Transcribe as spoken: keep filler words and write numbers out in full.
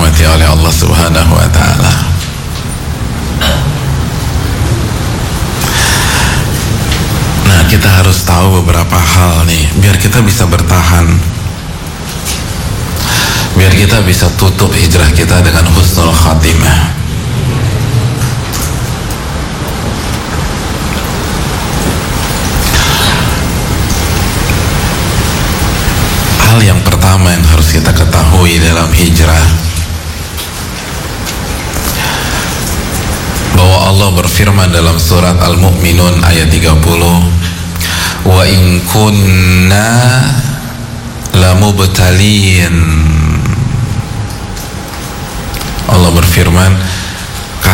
dirahmati oleh Allah Subhanahu wa taala. Nah, kita harus tahu beberapa hal nih biar kita bisa bertahan, biar kita bisa tutup hijrah kita dengan husnul khatimah. Hal yang pertama yang harus kita ketahui dalam hijrah, bahwa Allah berfirman dalam surat Al-Mu'minun ayat tiga puluh, wa in kunna lamubtalin. Allah berfirman,